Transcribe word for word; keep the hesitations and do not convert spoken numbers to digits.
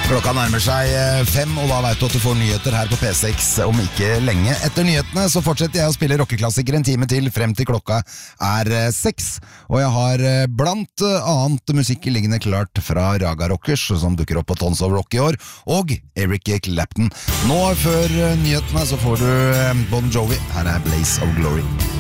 Klokka nærmer seg fem, og da vet du at du får nyheter her på P seks om ikke lenge. Etter nyhetene så fortsetter jeg å spille rockeklassiker en time til frem til klokka er seks. Og jeg har blant annet musikk liggende klart fra Raga Rockers, som dukker opp på Tons of Rock i år, og Eric Clapton. Nå før nyhetene så får du Bon Jovi. Her er Blaze of Glory.